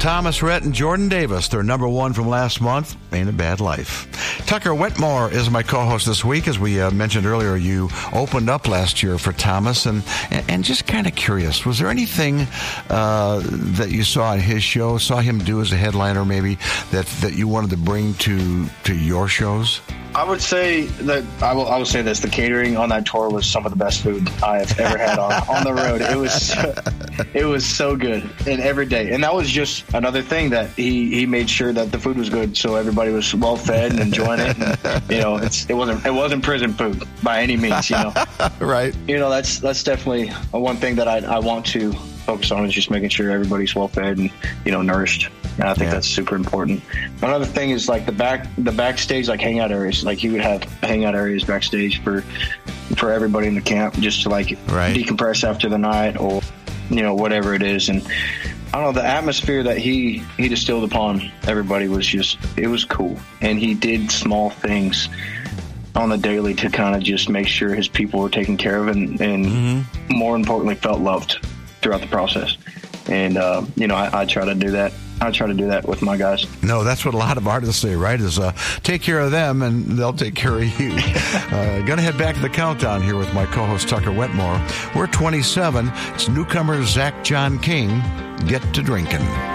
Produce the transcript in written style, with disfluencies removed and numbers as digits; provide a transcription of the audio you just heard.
Thomas Rhett and Jordan Davis, their number one from last month, Ain't a Bad Life. Tucker Wetmore is my co-host this week. As we mentioned earlier, you opened up last year for Thomas, and just kind of curious, was there anything that you saw in his show, saw him do as a headliner maybe, that you wanted to bring to your shows? I would say that I will say this: the catering on that tour was some of the best food I have ever had on the road. It was so good, and every day. And that was just another thing that he made sure that the food was good, so everybody was well fed and enjoying it. And, it wasn't prison food by any means. Right. That's definitely one thing that I want to focus on, is just making sure everybody's well fed and nourished. And I think that's super important. Another thing is like the backstage, like hangout areas. Like you would have hangout areas backstage for everybody in the camp, just to decompress after the night, or whatever it is. And I don't know, the atmosphere that he distilled upon everybody was it was cool. And he did small things on the daily to kind of just make sure his people were taken care of, and more importantly, felt loved throughout the process. And I try to do that. I try to do that with my guys. No, that's what a lot of artists say, right? Is take care of them and they'll take care of you. Gonna head back to the countdown here with my co-host Tucker Wetmore. We're 27. It's newcomer Zach John King. Get to drinking.